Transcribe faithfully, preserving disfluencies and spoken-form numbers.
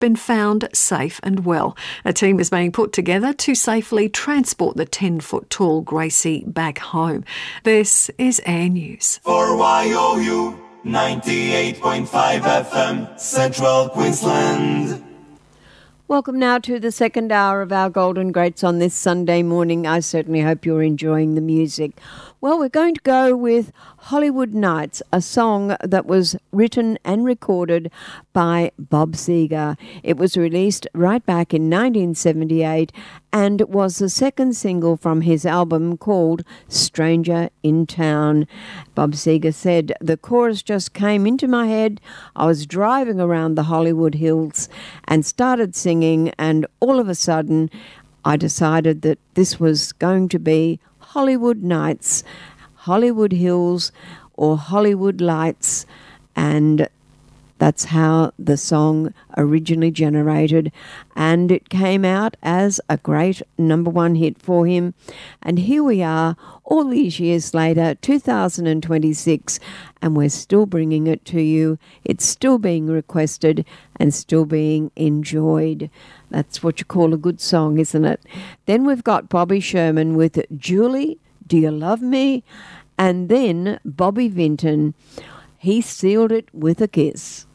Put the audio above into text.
been found safe and well. A team is being put together to safely transport the ten-foot-tall Gracie back home. This is Air News. For Y O U ninety-eight point five F M, Central Queensland. Welcome now to the second hour of our Golden Greats on this Sunday morning. I certainly hope you're enjoying the music. Well, we're going to go with Hollywood Nights, a song that was written and recorded by Bob Seger. It was released right back in nineteen seventy-eight and was the second single from his album called Stranger in Town. Bob Seger said, "The chorus just came into my head. I was driving around the Hollywood Hills and started singing, and all of a sudden I decided that this was going to be Hollywood Nights, Hollywood Hills, or Hollywood Lights," and that's how the song originally generated, and it came out as a great number one hit for him. And here we are, all these years later, two thousand twenty-six, and we're still bringing it to you. It's still being requested and still being enjoyed. That's what you call a good song, isn't it? Then we've got Bobby Sherman with Julie, Do You Love Me? And then Bobby Vinton, he sealed it with a kiss.